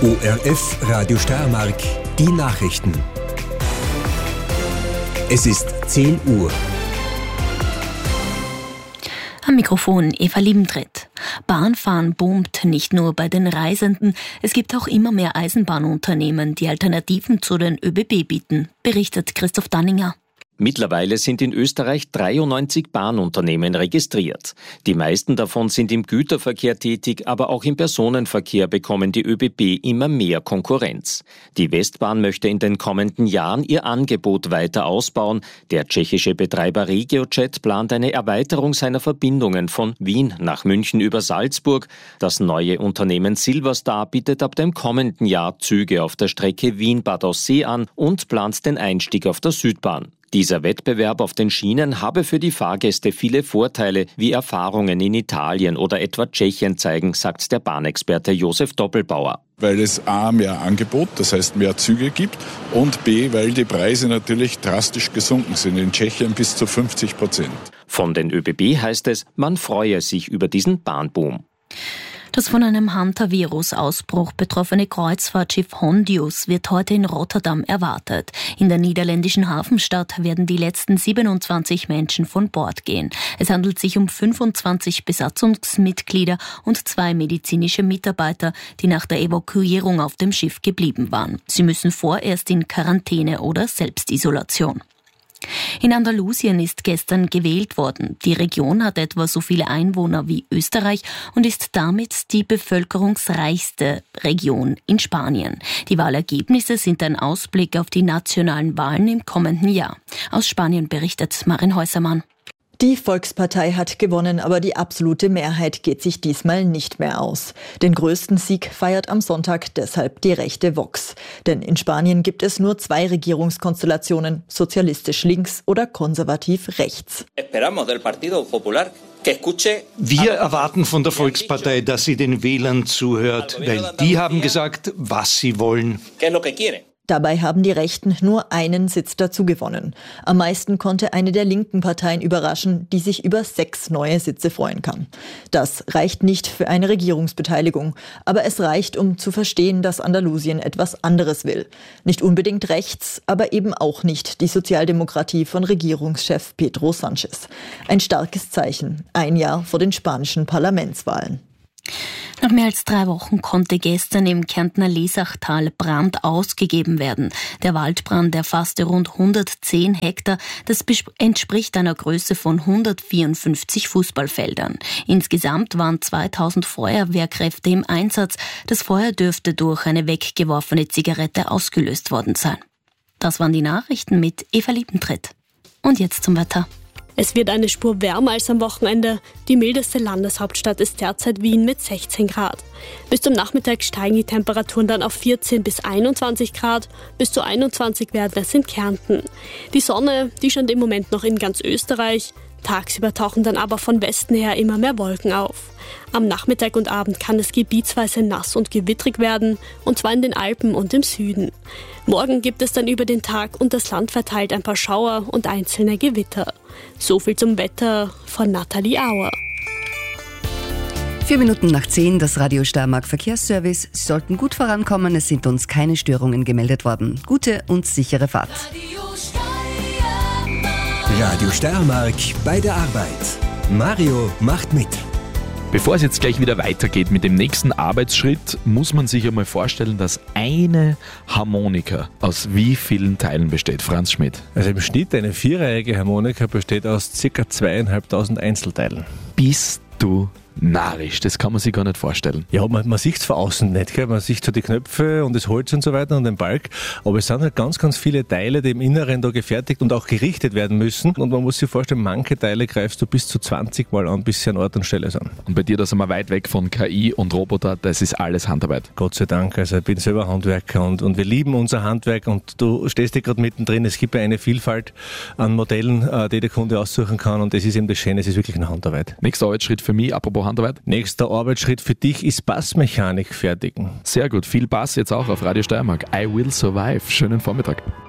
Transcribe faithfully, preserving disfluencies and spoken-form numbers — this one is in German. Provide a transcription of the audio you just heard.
O R F Radio Steiermark, die Nachrichten. Es ist zehn Uhr. Am Mikrofon Eva Liebentritt. Bahnfahren boomt nicht nur bei den Reisenden, es gibt auch immer mehr Eisenbahnunternehmen, die Alternativen zu den ÖBB bieten, berichtet Christoph Danninger. Mittlerweile sind in Österreich dreiundneunzig Bahnunternehmen registriert. Die meisten davon sind im Güterverkehr tätig, aber auch im Personenverkehr bekommen die ÖBB immer mehr Konkurrenz. Die Westbahn möchte in den kommenden Jahren ihr Angebot weiter ausbauen. Der tschechische Betreiber RegioJet plant eine Erweiterung seiner Verbindungen von Wien nach München über Salzburg. Das neue Unternehmen Silverstar bietet ab dem kommenden Jahr Züge auf der Strecke Wien-Bad Aussee an und plant den Einstieg auf der Südbahn. Dieser Wettbewerb auf den Schienen habe für die Fahrgäste viele Vorteile, wie Erfahrungen in Italien oder etwa Tschechien zeigen, sagt der Bahnexperte Josef Doppelbauer. Weil es A, mehr Angebot, das heißt mehr Züge gibt, und B, weil die Preise natürlich drastisch gesunken sind, in Tschechien bis zu fünfzig Prozent. Von den ÖBB heißt es, man freue sich über diesen Bahnboom. Das von einem Hantavirus-Ausbruch betroffene Kreuzfahrtschiff Hondius wird heute in Rotterdam erwartet. In der niederländischen Hafenstadt werden die letzten siebenundzwanzig Menschen von Bord gehen. Es handelt sich um fünfundzwanzig Besatzungsmitglieder und zwei medizinische Mitarbeiter, die nach der Evakuierung auf dem Schiff geblieben waren. Sie müssen vorerst in Quarantäne oder Selbstisolation. In Andalusien ist gestern gewählt worden. Die Region hat etwa so viele Einwohner wie Österreich und ist damit die bevölkerungsreichste Region in Spanien. Die Wahlergebnisse sind ein Ausblick auf die nationalen Wahlen im kommenden Jahr. Aus Spanien berichtet Marin Häusermann. Die Volkspartei hat gewonnen, aber die absolute Mehrheit geht sich diesmal nicht mehr aus. Den größten Sieg feiert am Sonntag deshalb die rechte Vox. Denn in Spanien gibt es nur zwei Regierungskonstellationen, sozialistisch links oder konservativ rechts. Wir erwarten von der Volkspartei, dass sie den Wählern zuhört, weil die haben gesagt, was sie wollen. Dabei haben die Rechten nur einen Sitz dazu gewonnen. Am meisten konnte eine der linken Parteien überraschen, die sich über sechs neue Sitze freuen kann. Das reicht nicht für eine Regierungsbeteiligung, aber es reicht, um zu verstehen, dass Andalusien etwas anderes will. Nicht unbedingt rechts, aber eben auch nicht die Sozialdemokratie von Regierungschef Pedro Sánchez. Ein starkes Zeichen, ein Jahr vor den spanischen Parlamentswahlen. Nach mehr als drei Wochen konnte gestern im Kärntner Lesachtal Brand ausgegeben werden. Der Waldbrand erfasste rund hundertzehn Hektar. Das entspricht einer Größe von hundertvierundfünfzig Fußballfeldern. Insgesamt waren zweitausend Feuerwehrkräfte im Einsatz. Das Feuer dürfte durch eine weggeworfene Zigarette ausgelöst worden sein. Das waren die Nachrichten mit Eva Liebentritt. Und jetzt zum Wetter. Es wird eine Spur wärmer als am Wochenende. Die mildeste Landeshauptstadt ist derzeit Wien mit sechzehn Grad. Bis zum Nachmittag steigen die Temperaturen dann auf vierzehn bis einundzwanzig Grad. Bis zu einundzwanzig werden es in Kärnten. Die Sonne, die scheint im Moment noch in ganz Österreich. Tagsüber tauchen dann aber von Westen her immer mehr Wolken auf. Am Nachmittag und Abend kann es gebietsweise nass und gewittrig werden, und zwar in den Alpen und im Süden. Morgen gibt es dann über den Tag und das Land verteilt ein paar Schauer und einzelne Gewitter. So viel zum Wetter von Nathalie Auer. Vier Minuten nach zehn, das Radio Steiermark Verkehrsservice. Sie sollten gut vorankommen, es sind uns keine Störungen gemeldet worden. Gute und sichere Fahrt. Radio Steiermark bei der Arbeit. Mario macht mit. Bevor es jetzt gleich wieder weitergeht mit dem nächsten Arbeitsschritt, muss man sich einmal vorstellen, dass eine Harmonika aus wie vielen Teilen besteht? Franz Schmidt. Also im Schnitt eine vierreihige Harmonika besteht aus ca. zweieinhalbtausend Einzelteilen. Bist du narrisch, das kann man sich gar nicht vorstellen. Ja, man, man sieht es von außen nicht, gell? Man sieht so die Knöpfe und das Holz und so weiter und den Balk, aber es sind halt ganz, ganz viele Teile, die im Inneren da gefertigt und auch gerichtet werden müssen, und man muss sich vorstellen, manche Teile greifst du bis zu zwanzig Mal an, bis sie an Ort und Stelle sind. Und bei dir, da sind wir weit weg von K I und Roboter, das ist alles Handarbeit. Gott sei Dank, also ich bin selber Handwerker und, und wir lieben unser Handwerk, und du stehst dir gerade mittendrin, es gibt ja eine Vielfalt an Modellen, die der Kunde aussuchen kann, und das ist eben das Schöne, es ist wirklich eine Handarbeit. Nächster Arbeitsschritt für mich, apropos Handarbeit. Nächster Arbeitsschritt für dich ist Bassmechanik fertigen. Sehr gut, viel Bass jetzt auch auf Radio Steiermark. I will survive. Schönen Vormittag.